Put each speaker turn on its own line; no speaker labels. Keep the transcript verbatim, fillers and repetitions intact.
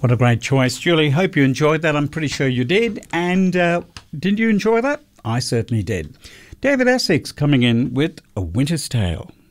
What a great choice, Julie. Hope you enjoyed that. I'm pretty sure you did. And uh, did you enjoy that? I certainly did. David Essex coming in with A Winter's Tale.